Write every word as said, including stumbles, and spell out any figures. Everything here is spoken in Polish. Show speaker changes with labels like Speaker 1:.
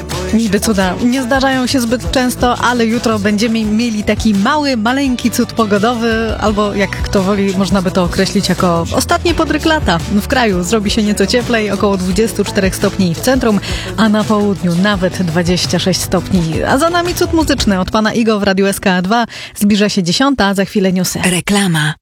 Speaker 1: Niby cuda nie zdarzają się zbyt często, ale jutro będziemy mieli taki mały, maleńki cud pogodowy, albo jak kto woli, można by to określić jako ostatni podryk lata. W kraju zrobi się nieco cieplej, około dwadzieścia cztery stopni w centrum, a na południu nawet dwadzieścia sześć stopni. A za nami cud muzyczny od pana Igo w Radiu S K dwa. Zbliża się dziesiąta, a za chwilę newsy.
Speaker 2: Reklama.